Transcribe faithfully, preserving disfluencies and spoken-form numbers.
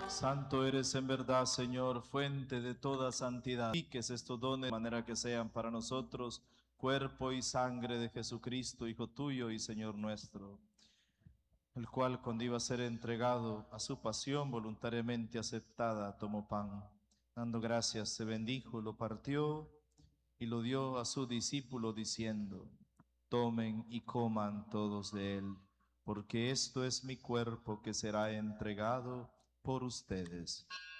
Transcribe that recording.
Santo eres en verdad, Señor, fuente de toda santidad. Y que estos dones de manera que sean para nosotros cuerpo y sangre de Jesucristo, Hijo tuyo y Señor nuestro, el cual cuando iba a ser entregado a su pasión voluntariamente aceptada, tomó pan. Dando gracias, se bendijo, lo partió y lo dio a su discípulo diciendo: tomen y coman todos de él, porque esto es mi cuerpo que será entregado por ustedes.